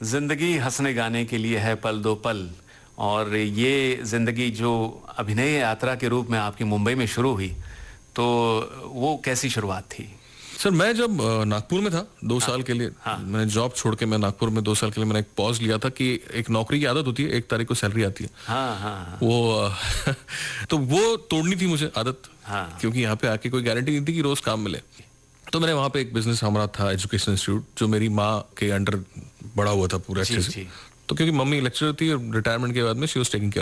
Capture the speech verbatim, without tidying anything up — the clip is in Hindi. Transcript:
जिंदगी हंसने गाने के लिए है पल दो पल, और ये जिंदगी जो अभिनय यात्रा के रूप में आपकी मुंबई में शुरू हुई, तो वो कैसी शुरुआत थी? सर मैं जब नागपुर में था दो हाँ, साल के लिए हाँ, मैंने जॉब छोड़ के मैं नागपुर में दो साल के लिए मैंने एक पॉज लिया था कि एक नौकरी की आदत होती है, एक तारीख को सैलरी आती है। हाँ, हाँ, वो तो वो तोड़नी थी मुझे आदत, हाँ, क्योंकि यहाँ पे आके कोई गारंटी नहीं थी कि रोज काम मिले। तो मैंने वहाँ पे एक बिजनेस हमारा था एजुकेशन इंस्टीट्यूट, जो मेरी माँ के अंडर बड़ा हुआ था पूरा अच्छे से। तो क्योंकि मम्मी लेक्चरर थी और रिटायरमेंट के बाद में शी वाज टेकिंग केयर